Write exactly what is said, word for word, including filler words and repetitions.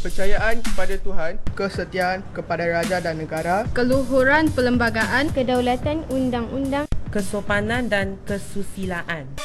kepercayaan kepada Tuhan, kesetiaan kepada raja dan negara, keluhuran perlembagaan, kedaulatan undang-undang, kesopanan dan kesusilaan.